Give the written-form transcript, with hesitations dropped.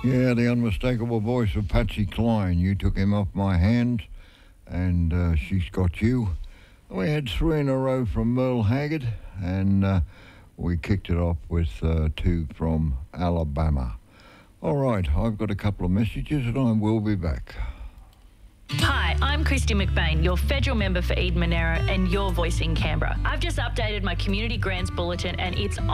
Yeah, the unmistakable voice of Patsy Cline. You took him off my hands, and she's got you. We had three in a row from Merle Haggard, and we kicked it off with two from Alabama. All right, I've got a couple of messages, and I will be back. Hi, I'm Christy McBain, your federal member for Eden Monaro and your voice in Canberra. I've just updated my Community Grants Bulletin and it's